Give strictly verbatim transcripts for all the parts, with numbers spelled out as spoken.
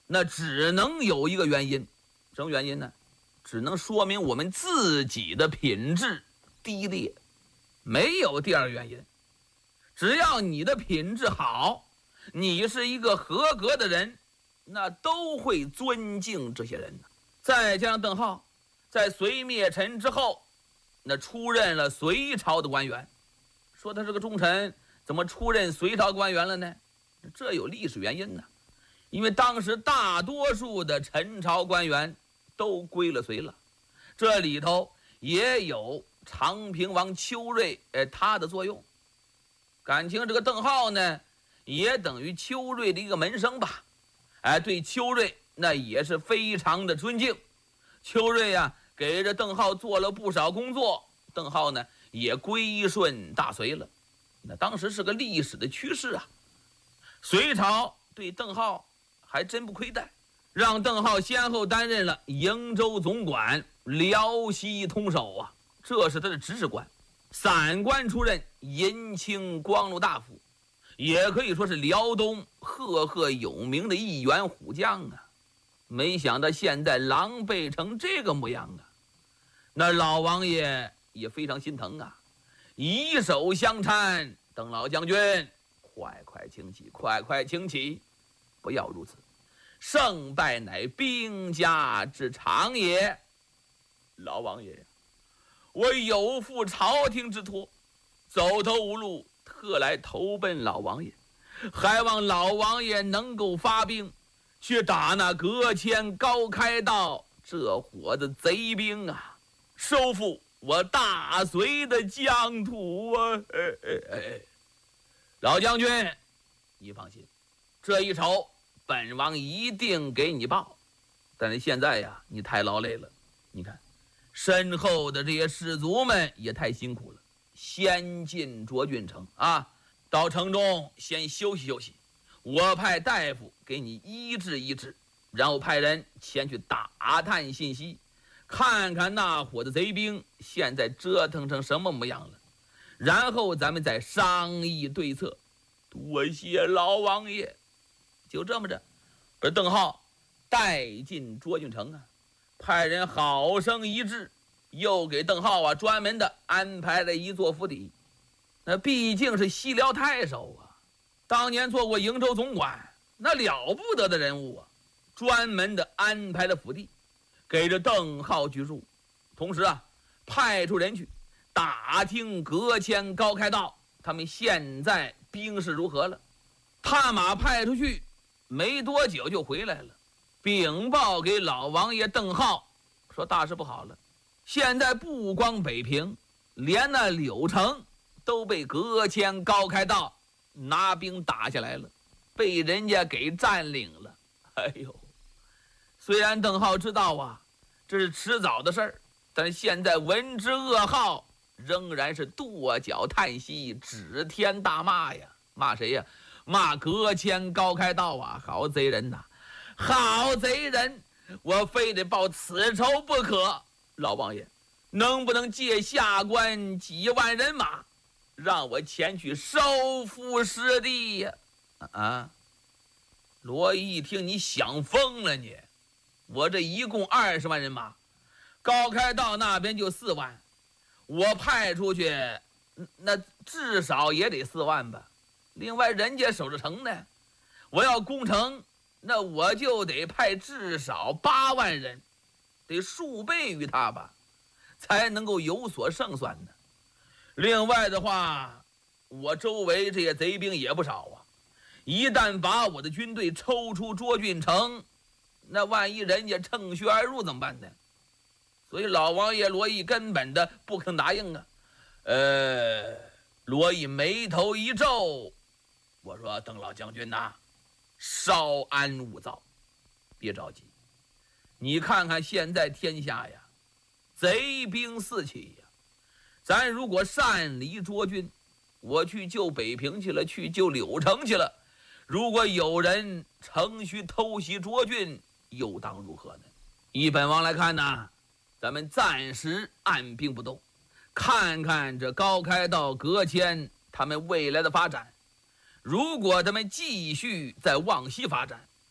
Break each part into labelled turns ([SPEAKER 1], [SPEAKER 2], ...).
[SPEAKER 1] 那只能有一个原因，什么原因呢？只能说明我们自己的品质低劣，没有第二个原因。只要你的品质好，你是一个合格的人，那都会尊敬这些人呢。再加上邓浩在隋灭陈之后，那出任了隋朝的官员。说他是个忠臣，怎么出任隋朝官员了呢？这有历史原因呢。因为当时大多数的陈朝官员都归了隋了，这里头也有长平王邱瑞呃他的作用。感情这个邓浩呢，也等于邱瑞的一个门生吧，哎，对邱瑞那也是非常的尊敬。邱瑞啊，给着邓浩做了不少工作，邓浩呢也归顺大隋了。那当时是个历史的趋势啊。隋朝对邓浩还真不亏待，让邓浩先后担任了瀛州总管、辽西通守啊，这是他的直事官。散官出任银青光禄大夫，也可以说是辽东赫赫有名的一员虎将啊。没想到现在狼狈成这个模样啊，那老王爷也非常心疼啊，以手相搀，邓老将军，快快请起，快快请起，不要如此，胜败乃兵家之常也。老王爷，我有负朝廷之托，走投无路，特来投奔老王爷，还望老王爷能够发兵去打那隔迁高开道这伙子贼兵啊，收复我大隋的疆土啊！哎哎哎，老将军，你放心，这一仇本王一定给你报。但是现在呀，你太劳累了，你看身后的这些士卒们也太辛苦了。先进涿郡城啊，到城中先休息休息，我派大夫给你医治医治，然后派人前去打探信息，看看那伙的贼兵现在折腾成什么模样了，然后咱们再商议对策。多谢老王爷。就这么着，把邓浩带进涿郡城啊，派人好生医治，又给邓浩啊专门的安排了一座府邸。那毕竟是西辽太守啊，当年做过瀛州总管，那了不得的人物啊，专门的安排了府邸，给这邓浩居住。同时啊，派出人去打听隔迁高开道他们现在兵势如何了。探马派出去没多久就回来了，禀报给老王爷邓浩，说大事不好了，现在不光北平，连那柳城都被隔迁高开道拿兵打下来了，被人家给占领了。哎呦，虽然邓浩知道啊这是迟早的事儿，但是现在闻之噩耗，仍然是跺脚叹息，指天大骂呀。骂谁呀？骂隔迁高开道啊！好贼人呐，好贼人，我非得报此仇不可。老王爷，能不能借下官几万人马，让我前去收复失地呀？啊！罗毅一听，你想疯了你！我这一共二十万人马，高开道那边就四万，我派出去，那至少也得四万吧。另外人家守着城呢，我要攻城，那我就得派至少八万人，得数倍于他吧，才能够有所胜算呢。另外的话，我周围这些贼兵也不少啊，一旦把我的军队抽出涿郡城，那万一人家乘虚而入怎么办呢？所以老王爷罗毅根本的不肯答应啊。呃，罗毅眉头一皱，我说邓老将军呐，稍安勿躁，别着急。你看看现在天下呀，贼兵四起呀，咱如果擅离涿郡，我去救北平去了，去救柳城去了，如果有人乘虚偷袭涿郡，又当如何呢？依本王来看呢，咱们暂时按兵不动，看看这高开道隔迁他们未来的发展。如果他们继续在往西发展，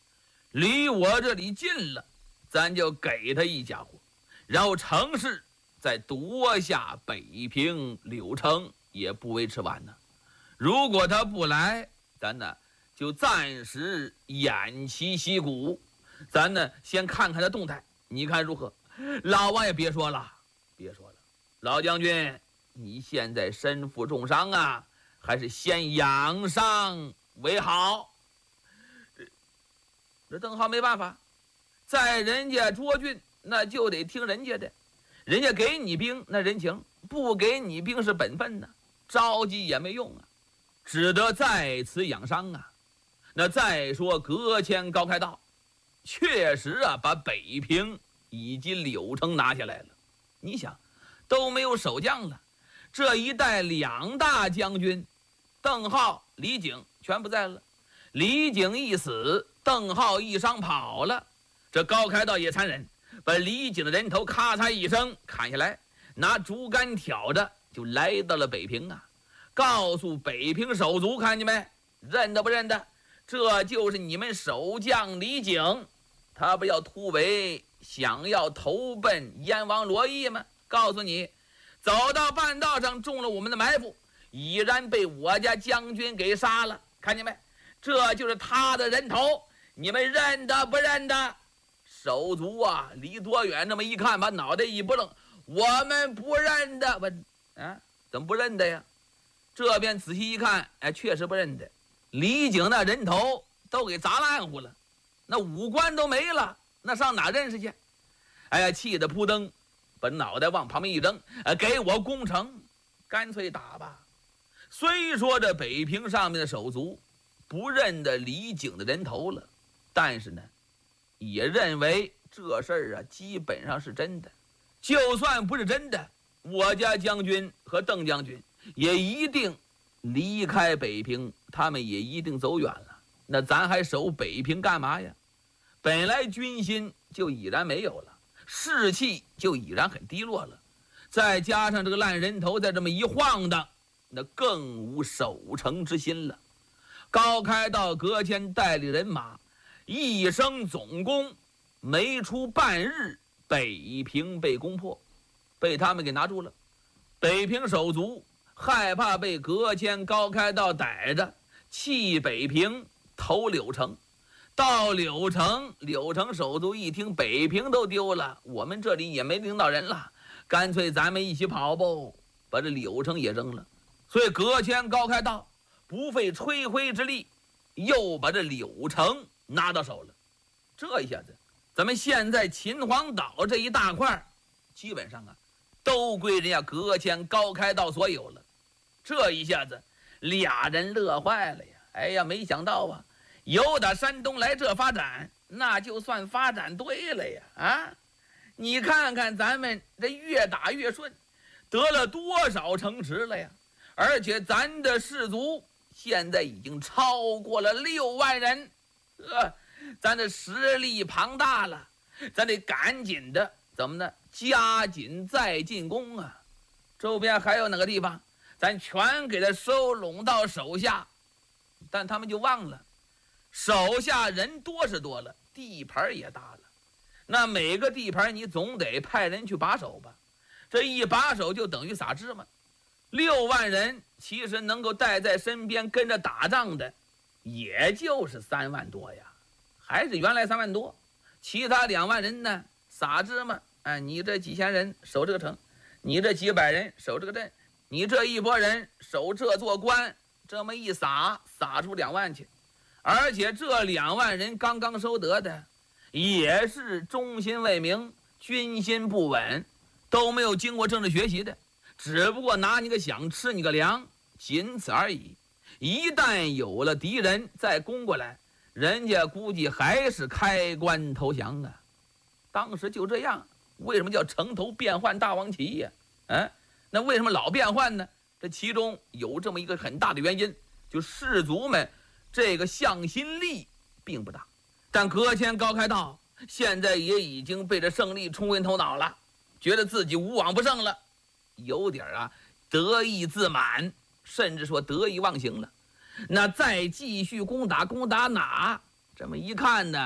[SPEAKER 1] 离我这里近了，咱就给他一家伙，然后乘势再夺下北平柳城，也不为迟晚呢。如果他不来，咱呢就暂时偃旗息鼓，咱呢先看看他动态，你看如何？老王也别说了，别说了，老将军，你现在身负重伤啊，还是先养伤为好。这这邓浩没办法，在人家涿郡那就得听人家的，人家给你兵那人情，不给你兵是本分呢，着急也没用啊，只得在此养伤啊。那再说隔迁高开道，确实啊把北平以及柳城拿下来了。你想，都没有守将了，这一带两大将军邓浩、李景全不在了。李景一死，邓浩一伤跑了，这高开道也残忍，把李景的人头咔嚓一声砍下来，拿竹竿挑着就来到了北平啊，告诉北平手足，看见没，认得不认得？这就是你们守将李景，他不要突围，想要投奔燕王罗毅吗？告诉你，走到半道上中了我们的埋伏，已然被我家将军给杀了，看见没？这就是他的人头，你们认得不认得？手足啊，离多远这么一看，把脑袋一不愣，我们不认得。问啊，怎么不认得呀？这边仔细一看，哎，确实不认得。李景那人头都给砸烂乎了，那五官都没了，那上哪认识去？哎呀，气得扑腾，把脑袋往旁边一扔，呃，给我攻城，干脆打吧。虽说这北平上面的手足不认得李景的人头了，但是呢，也认为这事儿啊基本上是真的。就算不是真的，我家将军和邓将军也一定离开北平，他们也一定走远了。那咱还守北平干嘛呀？本来军心就已然没有了，士气就已然很低落了，再加上这个烂人头再这么一晃荡，那更无守城之心了。高开道隔迁带领人马一声总攻，没出半日，北平被攻破，被他们给拿住了。北平手足害怕被隔迁高开道逮着，弃北平投柳城。到柳城，柳城手足一听北平都丢了，我们这里也没领导人了，干脆咱们一起跑不，把这柳城也扔了。所以隔迁高开道不费吹灰之力，又把这柳城拿到手了。这一下子，咱们现在秦皇岛这一大块基本上啊都归人家隔迁高开道所有了。这一下子俩人乐坏了呀！哎呀，没想到啊，由打山东来这发展，那就算发展对了呀！啊，你看看咱们这越打越顺，得了多少城池了呀？而且咱的士卒现在已经超过了六万人，呃，咱的实力庞大了，咱得赶紧的，怎么呢？加紧再进攻啊！周边还有哪个地方，咱全给他收拢到手下。但他们就忘了，手下人多是多了，地盘也大了，那每个地盘你总得派人去把守吧？这一把守就等于撒芝麻。六万人其实能够带在身边跟着打仗的，也就是三万多呀，还是原来三万多。其他两万人呢，撒芝麻。哎，你这几千人守这个城，你这几百人守这个镇，你这一拨人守这座关，这么一撒，撒出两万去。而且这两万人刚刚收得的，也是忠心为民，军心不稳，都没有经过政治学习的，只不过拿你个饷吃你个粮，仅此而已。一旦有了敌人再攻过来，人家估计还是开关投降啊。当时就这样，为什么叫城头变幻大王旗呀？啊，那为什么老变换呢？这其中有这么一个很大的原因，就士卒们这个向心力并不大。但隔迁高开道现在也已经被这胜利冲昏头脑了，觉得自己无往不胜了，有点啊得意自满，甚至说得意忘形了。那再继续攻打攻打哪？这么一看呢，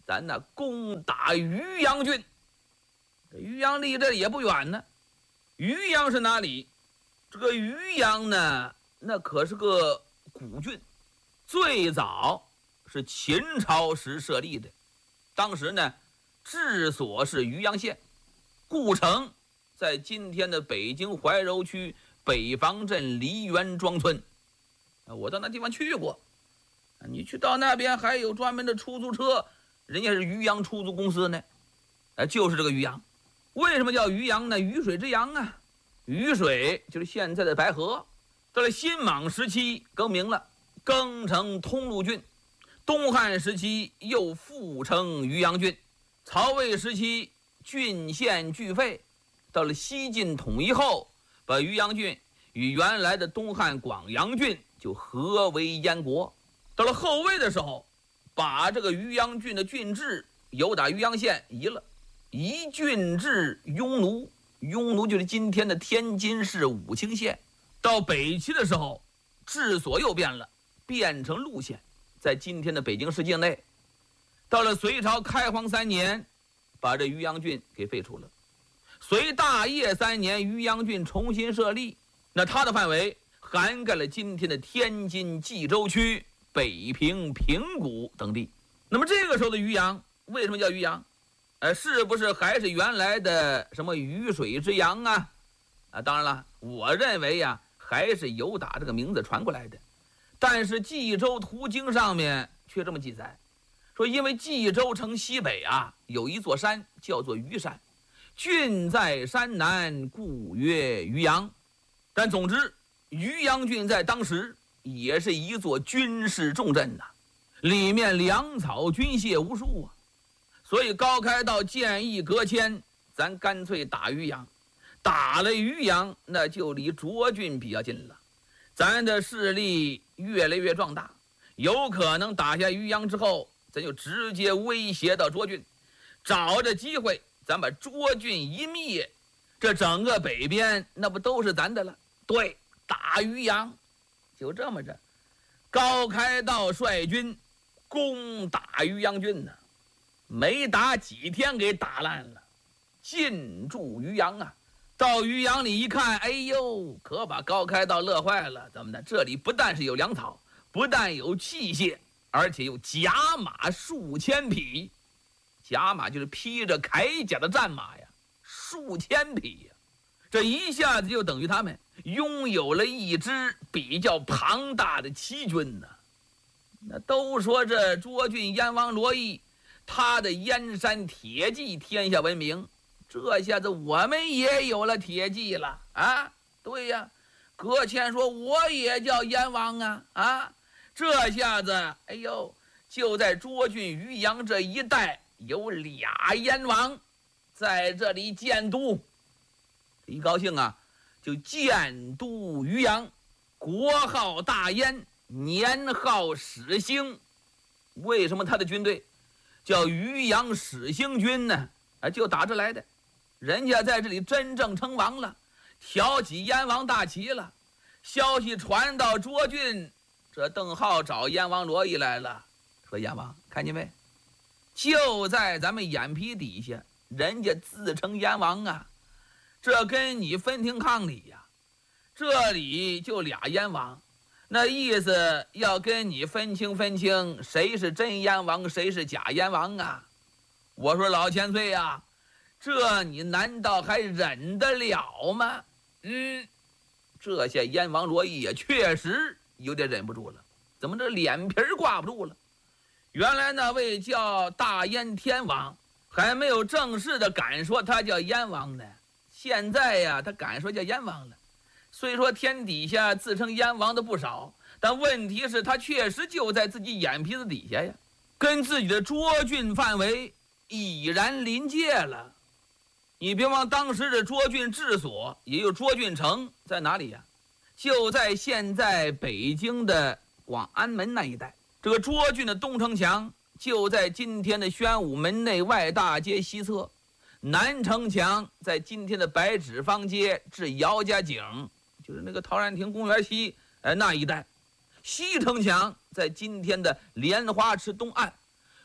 [SPEAKER 1] 咱那攻打渔阳郡。这渔阳离这也不远呢。渔阳是哪里？这个渔阳呢，那可是个古郡，最早是秦朝时设立的。当时呢，治所是渔阳县，故城在今天的北京怀柔区北方镇梨园庄村。我到那地方去过，你去到那边还有专门的出租车，人家是渔阳出租公司呢，就是这个渔阳。为什么叫渔阳呢？鱼水之阳啊，鱼水就是现在的白河。到了新莽时期更名了，更成通路郡。东汉时期又复称渔阳郡。曹魏时期郡县俱废。到了西晋统一后，把渔阳郡与原来的东汉广阳郡就合为燕国。到了后魏的时候，把这个渔阳郡的郡治由打渔阳县移了，移郡治雍奴。雍奴就是今天的天津市武清县。到北齐的时候，治所又变了，变成陆县，在今天的北京市境内。到了隋朝开皇三年，把这渔阳郡给废除了。隋大业三年，渔阳郡重新设立，那它的范围涵盖了今天的天津冀州区、北平、平谷等地。那么这个时候的渔阳为什么叫渔阳？呃，是不是还是原来的什么鱼水之阳啊？啊，当然了，我认为呀、啊，还是有打这个名字传过来的。但是冀州图经上面却这么记载，说因为冀州城西北啊有一座山叫做渔山，郡在山南，故曰渔阳。但总之，渔阳郡在当时也是一座军事重镇呐、啊，里面粮草军械无数啊。所以高开道建议革迁，咱干脆打渔阳。打了渔阳，那就离涿郡比较近了，咱的势力越来越壮大，有可能打下渔阳之后，咱就直接威胁到涿郡，找着机会咱把涿郡一灭，这整个北边那不都是咱的了？对，打渔阳。就这么着，高开道率军攻打渔阳郡呢，没打几天给打烂了，进驻渔阳啊。到渔阳里一看，哎呦，可把高开道乐坏了。怎么的？这里不但是有粮草，不但有器械，而且有甲马数千匹。甲马就是披着铠甲的战马呀，数千匹呀。这一下子就等于他们拥有了一支比较庞大的骑军呢。那都说这涿郡燕王罗毅，他的燕山铁骑天下闻名。这下子我们也有了铁骑了啊！对呀，葛谦说我也叫燕王啊啊！这下子，哎呦，就在涿郡渔阳这一带有俩燕王在这里建都。一高兴啊，就建都渔阳，国号大燕，年号始兴。为什么他的军队叫渔阳始兴军呢？啊，就打这来的。人家在这里真正称王了，挑起燕王大旗了。消息传到涿郡，这邓浩找燕王罗毅来了，说燕王看见没，就在咱们眼皮底下，人家自称燕王啊，这跟你分庭抗礼呀、啊。这里就俩燕王，那意思要跟你分清分清谁是真燕王，谁是假燕王啊。我说老千岁呀、啊，这你难道还忍得了吗？嗯，这下燕王罗毅也确实有点忍不住了，怎么这脸皮挂不住了？原来那位叫大燕天王还没有正式的敢说他叫燕王呢，现在呀他敢说叫燕王了。虽说天底下自称燕王的不少，但问题是他确实就在自己眼皮子底下呀，跟自己的涿郡范围已然临界了。你别忘当时的涿郡治所，也就是涿郡城在哪里呀？就在现在北京的广安门那一带。这个涿郡的东城墙就在今天的宣武门内外大街西侧，南城墙在今天的白纸坊街至姚家井，就是那个陶然亭公园西呃那一带。西城墙在今天的莲花池东岸，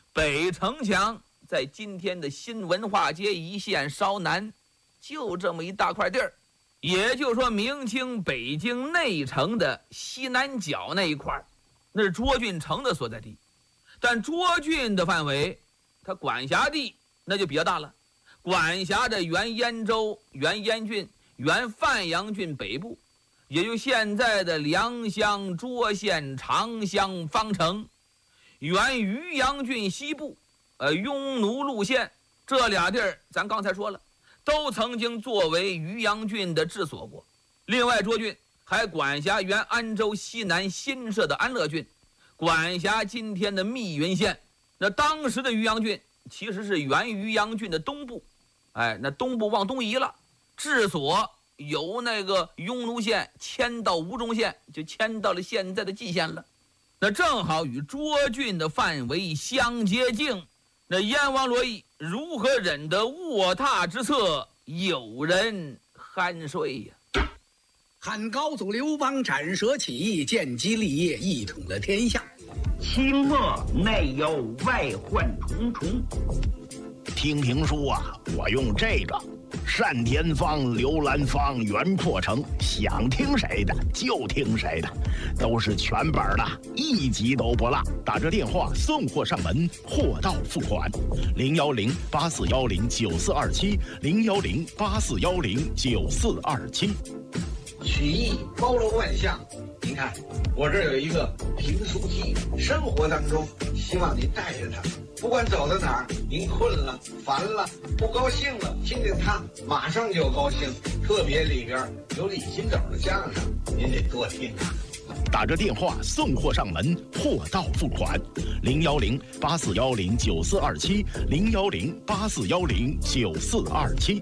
[SPEAKER 1] 北城墙在今天的新文化街一线稍南，就这么一大块地儿。也就是说，明清北京内城的西南角那一块，那是涿郡城的所在地。但涿郡的范围，它管辖地那就比较大了，管辖着原燕州、原燕郡、原范阳郡北部，也就现在的良乡、涿县、长乡、方城，原渔阳郡西部，呃，雍奴路县这俩地儿，咱刚才说了，都曾经作为渔阳郡的治所过。另外，涿郡还管辖原安州西南新设的安乐郡，管辖今天的密云县。那当时的渔阳郡其实是原渔阳郡的东部，哎，那东部往东移了，治所由那个雍奴县迁到吴中县，就迁到了现在的蓟县了。那正好与涿郡的范围相接近。那燕王罗毅如何忍得卧榻之侧有人酣睡呀？
[SPEAKER 2] 汉高祖刘邦斩蛇起义，建基立业，一统了天下。
[SPEAKER 3] 清末内忧外患重重。
[SPEAKER 4] 听评书啊，我用这个单田芳、刘兰芳、袁阔成，想听谁的就听谁的，都是全本的，一集都不落。打这电话送货上门，货到付款。零幺零八四幺零九四二七，零幺零八四幺零九四二七。
[SPEAKER 5] 曲艺包罗万象，您看，我这儿有一个评书机，生活当中希望您带着它，不管走到哪儿，您困了、烦了、不高兴了，听听它，马上就高兴。特别里边有李金斗的相声，您得多听啊。
[SPEAKER 4] 打着电话送货上门，货到付款。零幺零八四幺零九四二七，零幺零八四幺零九四二七。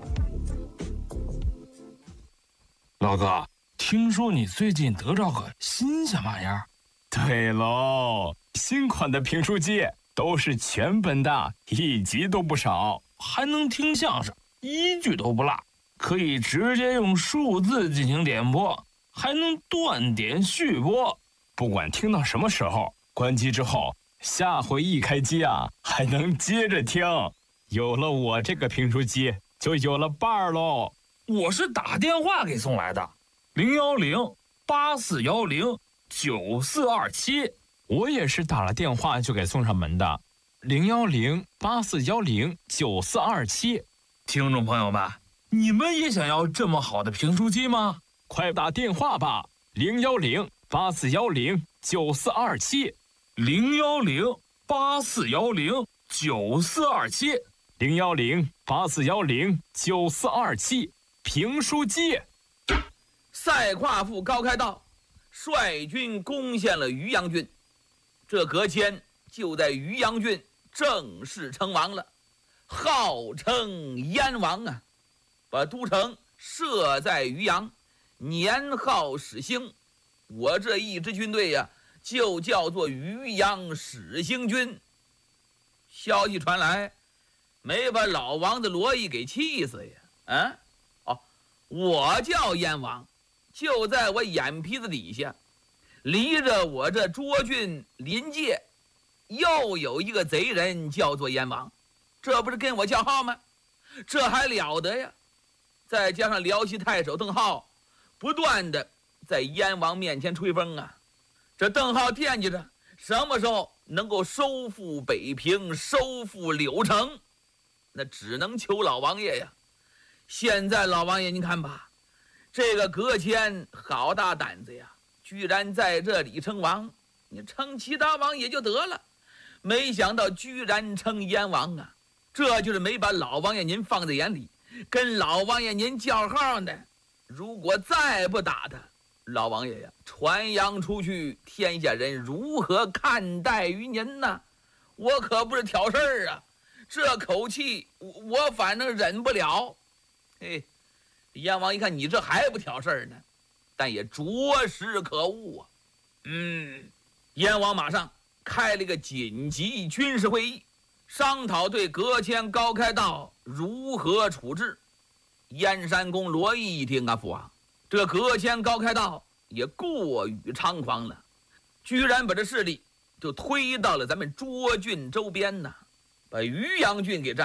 [SPEAKER 6] 老哥，听说你最近得着个新鲜玩意儿？
[SPEAKER 7] 对喽，新款的评书机都是全本的，一集都不少，
[SPEAKER 6] 还能听相声，一句都不落，可以直接用数字进行点播，还能断点续播。
[SPEAKER 7] 不管听到什么时候，关机之后，下回一开机啊，还能接着听。有了我这个评书机，就有了伴儿喽。
[SPEAKER 6] 我是打电话给送来的，零幺零八四幺零九四二七。
[SPEAKER 7] 我也是打了电话就给送上门的，零幺零八四幺零九四二七。
[SPEAKER 6] 听众朋友们，你们也想要这么好的评书机吗？
[SPEAKER 7] 快打电话吧，零幺零八四幺零九四二七，
[SPEAKER 6] 零幺零八四幺零九四二七，
[SPEAKER 7] 零幺零八四幺零九四二七。评书机。
[SPEAKER 1] 赛夸父高开道，率军攻陷了渔阳郡。这葛谦就在渔阳郡正式称王了，号称燕王啊，把都城设在渔阳，年号始兴。我这一支军队呀、啊，就叫做渔阳始兴军。消息传来，没把老王子罗毅给气死呀？啊？我叫燕王，就在我眼皮子底下，离着我这涿郡临界，又有一个贼人叫做燕王，这不是跟我叫号吗？这还了得呀！再加上辽西太守邓浩不断的在燕王面前吹风啊，这邓浩惦记着什么时候能够收复北平，收复柳城，那只能求老王爷呀。现在老王爷您看吧，这个葛谦好大胆子呀，居然在这里称王，你称其他王也就得了，没想到居然称燕王啊，这就是没把老王爷您放在眼里，跟老王爷您叫号呢。如果再不打他，老王爷呀，传扬出去，天下人如何看待于您呢？我可不是挑事儿啊，这口气我我反正忍不了。嘿，燕王一看你这还不挑事儿呢，但也着实可恶啊。嗯，燕王马上开了一个紧急军事会议，商讨对葛谦、高开道如何处置。燕山公罗毅一听啊，父王，这葛谦、高开道也过于猖狂了，居然把这势力就推到了咱们涿郡周边呢，把渔阳郡给占